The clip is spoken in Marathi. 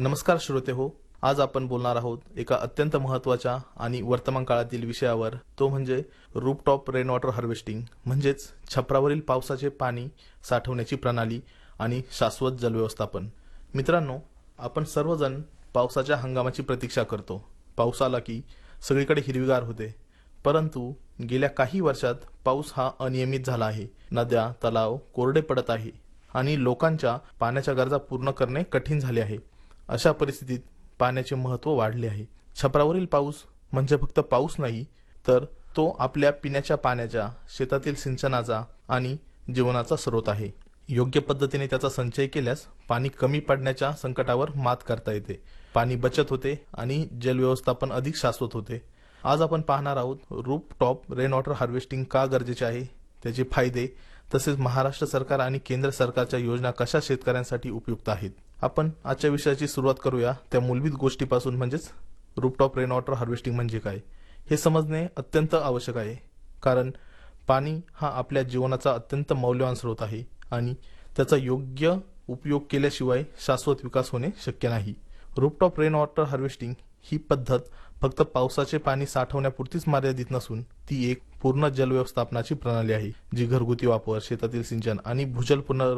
नमस्कार श्रोते हो. आज आपण बोलणार आहोत एका अत्यंत महत्त्वाच्या आणि वर्तमान काळातील विषयावर, तो म्हणजे रूफटॉप रेन वॉटर हार्वेस्टिंग, म्हणजेच छपरावरील पावसाचे पाणी साठवण्याची प्रणाली आणि शाश्वत जलव्यवस्थापन. मित्रांनो, आपण सर्वजण पावसाच्या हंगामाची प्रतीक्षा करतो. पाऊस आला की सगळीकडे हिरवीगार होते. परंतु गेल्या काही वर्षात पाऊस हा अनियमित झाला आहे. नद्या, तलाव कोरडे पडत आहे आणि लोकांच्या पाण्याच्या गरजा पूर्ण करणे कठीण झाले आहे. अशा परिस्थितीत पाण्याचे महत्त्व वाढले आहे. छपरावरील पाऊस म्हणजे फक्त पाऊस नाही, तर तो आपल्या पिण्याच्या पाण्याच्या, शेतातील सिंचनाचा आणि जीवनाचा स्रोत आहे. योग्य पद्धतीने त्याचा संचय केल्यास पाणी कमी पडण्याच्या संकटावर मात करता येते, पाणी बचत होते आणि जलव्यवस्थापन अधिक शाश्वत होते. आज आपण पाहणार आहोत रूफटॉप रेन वॉटर हार्वेस्टिंग का गरजेचे आहे, त्याचे फायदे, तसेच महाराष्ट्र सरकार आणि केंद्र सरकारच्या योजना कशा शेतकऱ्यांसाठी उपयुक्त आहेत. आपण आजच्या विषयाची सुरुवात करूया त्या मूलभूत गोष्टीपासून, म्हणजेच रूफटॉप रेन वॉटर हार्वेस्टिंग म्हणजे काय हे समजणे अत्यंत आवश्यक आहे. कारण पाणी हा आपल्या जीवनाचा अत्यंत मौल्यवान स्रोत आहे आणि त्याचा योग्य उपयोग केल्याशिवाय शाश्वत विकास होणे शक्य नाही. रूफटॉप रेन वॉटर हार्वेस्टिंग ही पद्धत फक्त पावसाचे पाणी साठवण्यापुरतीच मर्यादित नसून ती एक पूर्ण जलव्यवस्थापनाची प्रणाली आहे, जी घरगुती वापर, शेतातील सिंचन आणि भूजल